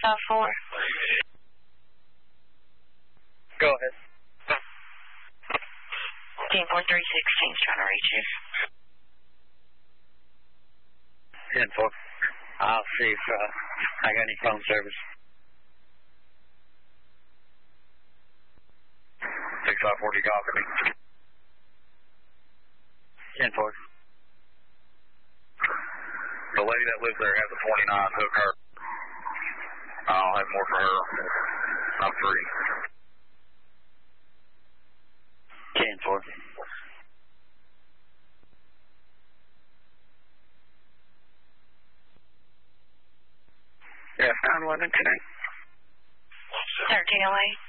5-4. Go ahead. 10-4-316 is trying to reach you. 10-4. I'll see if I got any phone service. 6540, copy me. 10-4. The lady that lives there has a 29. Hook her. I'll have more for her. I'm free. 10-4. Yeah, 911 connect. 1308.